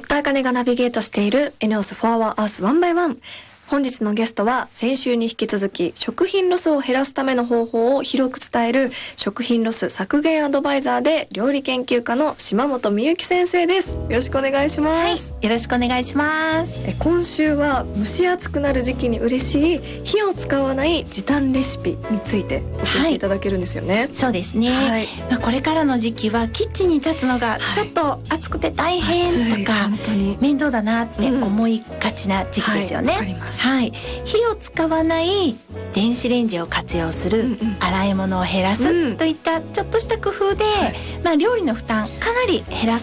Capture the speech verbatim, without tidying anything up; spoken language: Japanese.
クター茜がナビゲートしている エネオス フォアワー Earth ワンバイワン。本日のゲストは先週に引き続き食品ロスを減らすための方法を広く伝える食品ロス削減アドバイザーで料理研究家の島本美由紀先生です。よろしくお願いします。 はい、よろしくお願いします。 え今週は蒸し暑くなる時期に嬉しい火を使わない時短レシピについて教えていただけるんですよね。 はい、そうですね、はい。まあ、これからの時期はキッチンに立つのがちょっと暑くて大変とか、はい、本当に面倒だなって思いがちな時期ですよね。うん、はい、あります。はい、火を使わない電子レンジを活用する、うんうん、洗い物を減らす、うん、といったちょっとした工夫で、はい、まあ、料理の負担かなり減らす